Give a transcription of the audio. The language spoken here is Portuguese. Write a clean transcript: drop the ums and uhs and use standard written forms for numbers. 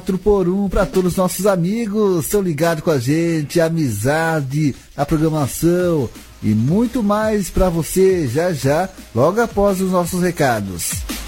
4x1 para todos os nossos amigos. Estão ligados com a gente, a amizade, a programação e muito mais para você já já, logo após os nossos recados.